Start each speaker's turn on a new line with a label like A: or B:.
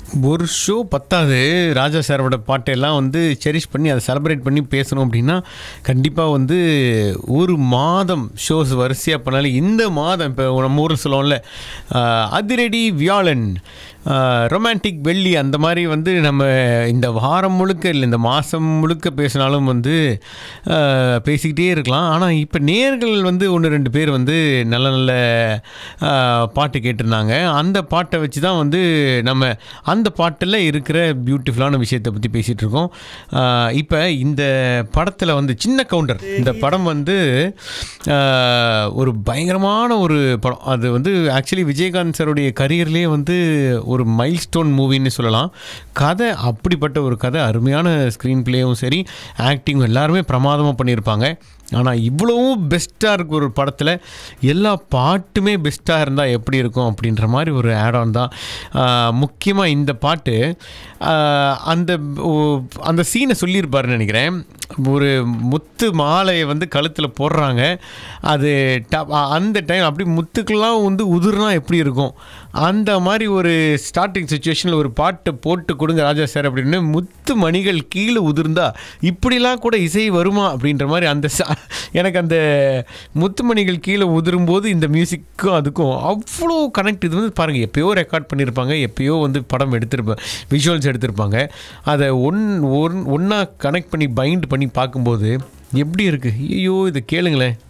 A: ஒரு ஷோ பத்தாது. ராஜா சாரோட பாட்டெல்லாம் வந்து செரிஷ் பண்ணி அதை செலிப்ரேட் பண்ணி பேசணும் அப்படின்னா கண்டிப்பாக வந்து ஒரு மாதம் ஷோஸ் வரிசையாக பண்ணாலும் இந்த மாதம் இப்போ நம்ம ஊரில் சொல்லுவோம்ல அதிரடி வியாழன், ரொமான்டிக் வெள்ளி, அந்த மாதிரி வந்து நம்ம இந்த வாரம் முழுக்க இல்லை இந்த மாதம் முழுக்க பேசினாலும் வந்து பேசிக்கிட்டே இருக்கலாம். ஆனால் இப்போ நேர்கள் வந்து ஒன்று ரெண்டு பேர் வந்து நல்ல நல்ல பாட்டு கேட்டிருந்தாங்க. அந்த பாட்டை வச்சு தான் வந்து நம்ம அந்த பாட்டில் இருக்கிற பியூட்டிஃபுல்லான விஷயத்தை பற்றி பேசிகிட்டு இருக்கோம். இப்போ இந்த படத்தில் வந்து சின்ன கவுண்டர், இந்த படம் வந்து ஒரு பயங்கரமான ஒரு படம். அது வந்து ஆக்சுவலி விஜயகாந்த் சாருடைய கரியர்லேயே வந்து ஒரு மைல் ஸ்டோன் மூவின்னு சொல்லலாம். கதை அப்படிப்பட்ட ஒரு கதை, அருமையான ஸ்க்ரீன் பிளேயும் சரி ஆக்டிங்கும் எல்லாருமே பிரமாதமாக பண்ணியிருப்பாங்க. ஆனால் இவ்வளவும் பெஸ்ட்டாக இருக்கும் ஒரு படத்தில், எல்லா பாட்டுமே பெஸ்ட்டாக இருந்தால் எப்படி இருக்கும் அப்படின்ற மாதிரி ஒரு ஆட்-ஆன் தான். முக்கியமாக இந்த பாட்டு அந்த அந்த சீனை சொல்லியிருப்பாருன்னு நினைக்கிறேன். ஒரு முத்து மாலையை வந்து கழுத்தில் போடுறாங்க. அது அந்த டைம் அப்படி முத்துக்கெல்லாம் வந்து உதிர்னா எப்படி இருக்கும், அந்த மாதிரி ஒரு ஸ்டார்டிங் சுச்சுவேஷனில் ஒரு பாட்டை போட்டு கொடுங்க ராஜா சார் அப்படின்னு. முத்து மணிகள் கீழே உதிர்ந்தா இப்படிலாம் கூட இசை வருமா அப்படின்ற மாதிரி அந்த எனக்கு அந்த முத்துமணிகள் கீழே உதிரும்போது இந்த மியூசிக்கும் அதுக்கும் அவ்வளோ கனெக்ட். இது வந்து பாருங்கள், எப்போயோ ரெக்கார்ட் பண்ணியிருப்பாங்க, எப்போயோ வந்து படம் எடுத்திருப்பாங்க, விஷுவல்ஸ் எடுத்திருப்பாங்க. அதை ஒன்றா கனெக்ட் பண்ணி பைண்ட் பண்ணி பார்க்கும்போது எப்படி இருக்குது. ஐயோ இதை கேளுங்களேன்.